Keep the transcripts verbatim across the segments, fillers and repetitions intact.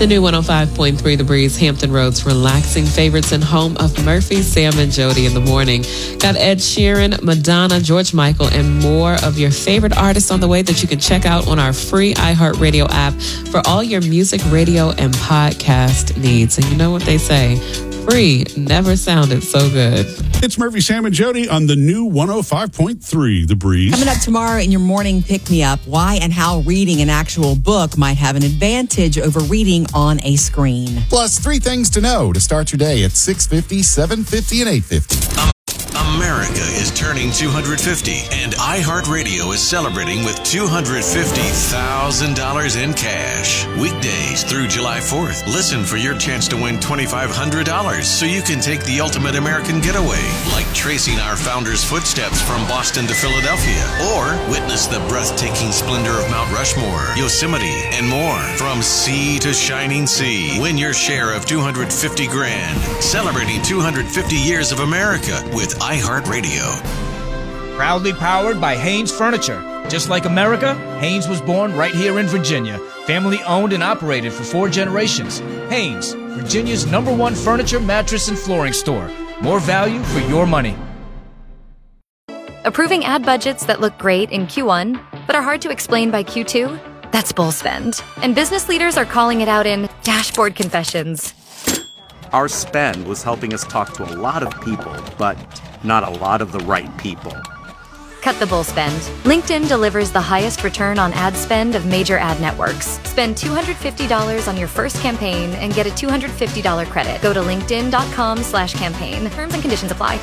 The new one oh five point three The Breeze, Hampton Roads relaxing favorites and home of Murphy, Sam, and Jody in the morning. Got Ed Sheeran, Madonna, George Michael, and more of your favorite artists on the way that you can check out on our free iHeartRadio app for all your music, radio, and podcast needs. And you know what they say, free never sounded so good. It's Murphy, Sam, and Jody on the new one oh five point three The Breeze. Coming up tomorrow in your morning pick-me-up, why and how reading an actual book might have an advantage over reading on a screen. Plus, three things to know to start your day at six fifty, seven fifty, and eight fifty. Um, America is turning two hundred fifty, and iHeartRadio is celebrating with two hundred fifty thousand dollars in cash. Weekdays through July fourth. Listen for your chance to win two thousand five hundred dollars so you can take the ultimate American getaway, like tracing our founders' footsteps from Boston to Philadelphia, or witness the breathtaking splendor of Mount Rushmore, Yosemite, and more. From sea to shining sea, win your share of two hundred fifty grand. Celebrating two hundred fifty years of America with iHeartRadio. Proudly powered by Haynes Furniture. Just like America, Haynes was born right here in Virginia. Family owned and operated for four generations. Haynes, Virginia's number one furniture, mattress, and flooring store. More value for your money. Approving ad budgets that look great in Q one, but are hard to explain by Q two? That's bull spend. And business leaders are calling it out in dashboard confessions. Our spend was helping us talk to a lot of people, but not a lot of the right people. Cut the bull spend. LinkedIn delivers the highest return on ad spend of major ad networks. Spend two hundred fifty dollars on your first campaign and get a two hundred fifty dollars credit. Go to linkedin.com slash campaign. Terms and conditions apply.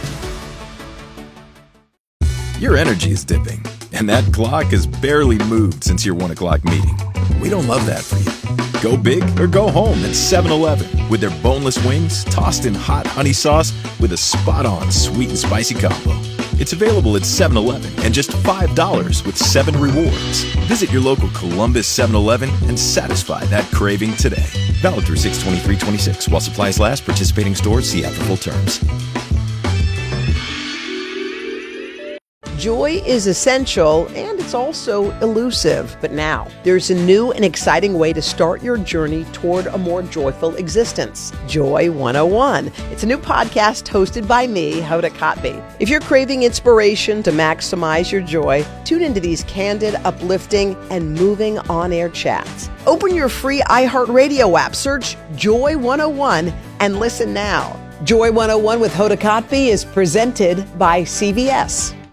Your energy is dipping, and that clock has barely moved since your one o'clock meeting. We don't love that for you. Go big or go home at seven eleven with their boneless wings tossed in hot honey sauce with a spot-on sweet and spicy combo. It's available at seven eleven and just five dollars with seven rewards. Visit your local Columbus seven eleven and satisfy that craving today. Valid through six twenty-three twenty-six. While supplies last, participating stores see app for full terms. Joy is essential, and it's also elusive. But now, there's a new and exciting way to start your journey toward a more joyful existence. Joy one oh one. It's a new podcast hosted by me, Hoda Kotb. If you're craving inspiration to maximize your joy, tune into these candid, uplifting, and moving on-air chats. Open your free iHeartRadio app, search Joy one oh one, and listen now. Joy one oh one with Hoda Kotb is presented by C V S.